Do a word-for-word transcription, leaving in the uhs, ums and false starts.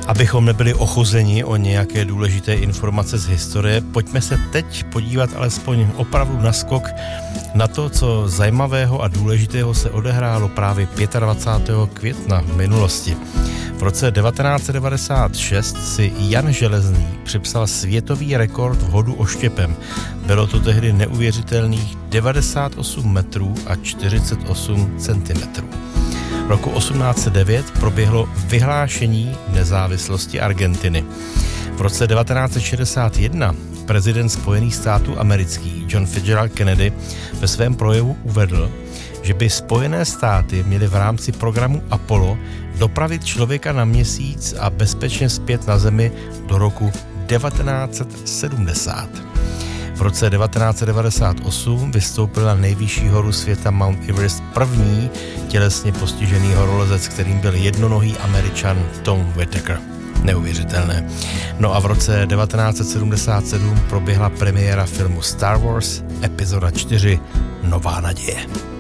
Abychom nebyli ochuzeni o nějaké důležité informace z historie, pojďme se teď podívat alespoň opravdu naskok na to, co zajímavého a důležitého se odehrálo právě dvacátého pátého května v minulosti. V roce devatenáct set devadesát šest si Jan Železný připsal světový rekord v hodu oštěpem. Bylo to tehdy neuvěřitelných devadesát osm metrů a čtyřicet osm centimetrů. V roku osmnáct set devět proběhlo vyhlášení nezávislosti Argentiny. V roce devatenáct set šedesát jedna prezident Spojených států amerických John Fitzgerald Kennedy ve svém projevu uvedl, že by Spojené státy měly v rámci programu Apollo dopravit člověka na měsíc a bezpečně zpět na Zemi do roku devatenáct set sedmdesát. V roce devatenáct set devadesát osm vystoupil na nejvyšší horu světa Mount Everest první tělesně postižený horolezec, kterým byl jednonohý Američan Tom Whittaker. Neuvěřitelné. No a v roce devatenáct set sedmdesát sedm proběhla premiéra filmu Star Wars epizoda čtyři Nová naděje.